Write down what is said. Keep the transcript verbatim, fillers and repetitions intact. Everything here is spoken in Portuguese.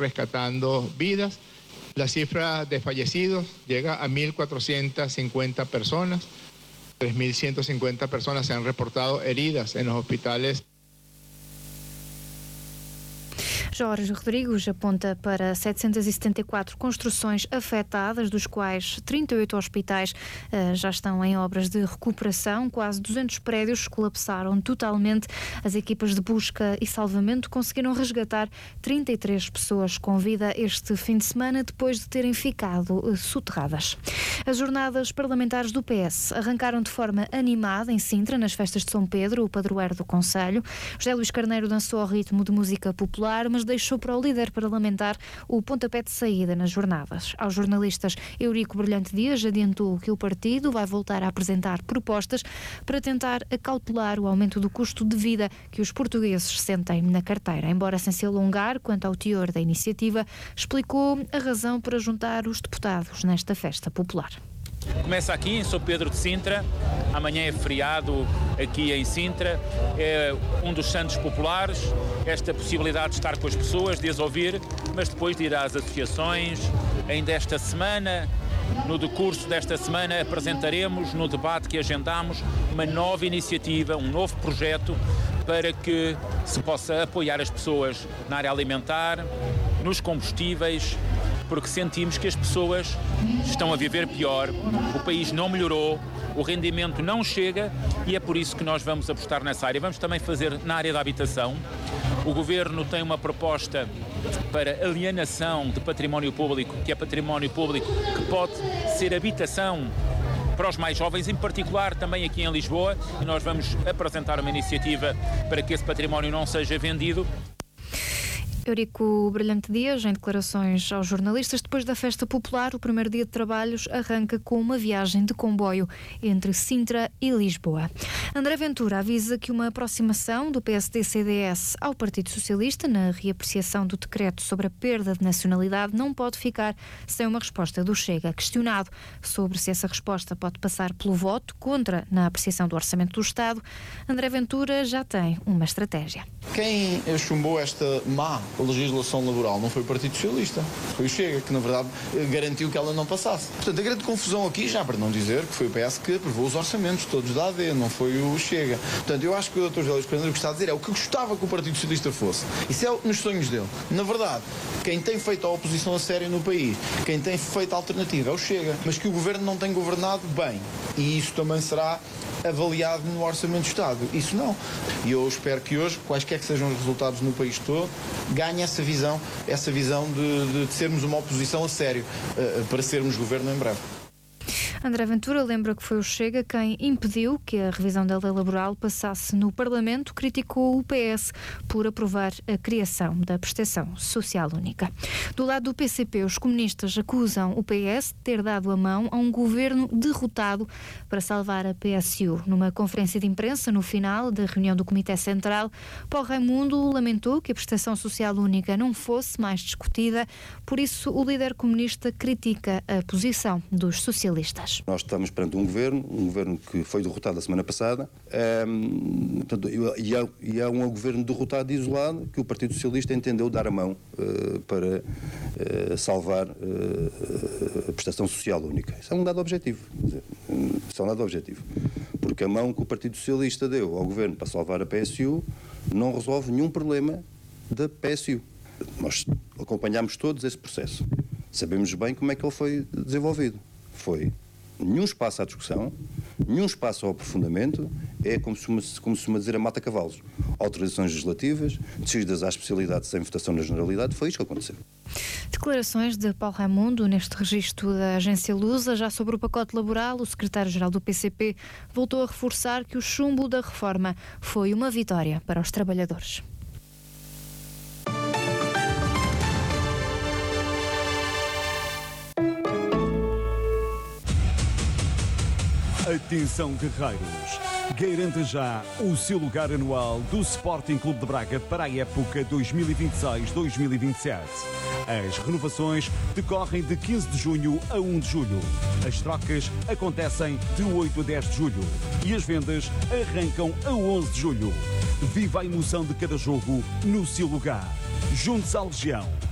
rescatando vidas. La cifra de fallecidos llega a mil cuatrocientas cincuenta personas. tres mil ciento cincuenta personas se han reportado heridas en los hospitales. Jorge Rodrigues aponta para setecentas e setenta e quatro construções afetadas, dos quais trinta e oito hospitais uh, já estão em obras de recuperação. Quase duzentos prédios colapsaram totalmente. As equipas de busca e salvamento conseguiram resgatar trinta e três pessoas com vida este fim de semana, depois de terem ficado uh, soterradas. As jornadas parlamentares do P S arrancaram de forma animada em Sintra, nas festas de São Pedro, o padroeiro do concelho. José Luís Carneiro dançou ao ritmo de música popular, mas deixou para o líder parlamentar o pontapé de saída nas jornadas. Aos jornalistas, Eurico Brilhante Dias adiantou que o partido vai voltar a apresentar propostas para tentar acautelar o aumento do custo de vida que os portugueses sentem na carteira. Embora sem se alongar quanto ao teor da iniciativa, explicou a razão para juntar os deputados nesta festa popular. Começa aqui em São Pedro de Sintra, amanhã é feriado aqui em Sintra, é um dos santos populares, esta possibilidade de estar com as pessoas, de as ouvir, mas depois de ir às associações. Ainda esta semana, no decurso desta semana, apresentaremos no debate que agendamos uma nova iniciativa, um novo projeto para que se possa apoiar as pessoas na área alimentar, nos combustíveis, porque sentimos que as pessoas estão a viver pior, o país não melhorou, o rendimento não chega e é por isso que nós vamos apostar nessa área. Vamos também fazer na área da habitação. O Governo tem uma proposta para alienação de património público, que é património público que pode ser habitação para os mais jovens, em particular também aqui em Lisboa, e nós vamos apresentar uma iniciativa para que esse património não seja vendido. Eurico Brilhante Dias, em declarações aos jornalistas, depois da festa popular, o primeiro dia de trabalhos arranca com uma viagem de comboio entre Sintra e Lisboa. André Ventura avisa que uma aproximação do P S D-C D S ao Partido Socialista na reapreciação do decreto sobre a perda de nacionalidade não pode ficar sem uma resposta do Chega. Questionado sobre se essa resposta pode passar pelo voto contra na apreciação do Orçamento do Estado, André Ventura já tem uma estratégia. Quem chumbou esta má legislação laboral não foi o Partido Socialista, foi o Chega, que na verdade garantiu que ela não passasse. Portanto, a grande confusão aqui, já para não dizer que foi o P S que aprovou os orçamentos todos da A D, não foi o Chega. Portanto, eu acho que o doutor José Luís Carneiro está a dizer é o que gostava que o Partido Socialista fosse. Isso é nos sonhos dele. Na verdade, quem tem feito a oposição a sério no país, quem tem feito a alternativa é o Chega, mas que o Governo não tem governado bem. E isso também será avaliado no Orçamento do Estado. Isso não. E eu espero que hoje, quaisquer que sejam os resultados no país todo, ganhe essa visão, essa visão de, de, de sermos uma oposição a sério, uh, para sermos governo em breve. André Ventura lembra que foi o Chega quem impediu que a revisão da lei laboral passasse no Parlamento, criticou o P S por aprovar a criação da prestação social única. Do lado do P C P, os comunistas acusam o P S de ter dado a mão a um governo derrotado para salvar a P S U. Numa conferência de imprensa, no final da reunião do Comitê Central, Paulo Raimundo lamentou que a prestação social única não fosse mais discutida, por isso o líder comunista critica a posição dos socialistas. Nós estamos perante um governo, um governo que foi derrotado a semana passada, um, portanto, e, é, e é um governo derrotado e isolado que o Partido Socialista entendeu dar a mão uh, para uh, salvar uh, a prestação social única. Isso é um dado objetivo. Isso é um dado objetivo. Porque a mão que o Partido Socialista deu ao governo para salvar a P S U não resolve nenhum problema da P S U. Nós acompanhámos todos esse processo. Sabemos bem como é que ele foi desenvolvido. Foi nenhum espaço à discussão, nenhum espaço ao aprofundamento, é como se como se costuma dizer a mata-cavalos. Autorizações legislativas, descidas à especialidade sem votação na generalidade, foi isto que aconteceu. Declarações de Paulo Raimundo neste registro da agência Lusa. Já sobre o pacote laboral, o secretário-geral do P C P voltou a reforçar que o chumbo da reforma foi uma vitória para os trabalhadores. Atenção, guerreiros! Garanta já o seu lugar anual do Sporting Clube de Braga para a época dois mil e vinte e seis dois mil e vinte e sete. As renovações decorrem de quinze de junho a um de julho. As trocas acontecem de oito a dez de julho. E as vendas arrancam a onze de julho. Viva a emoção de cada jogo no seu lugar. Junte-se à Legião.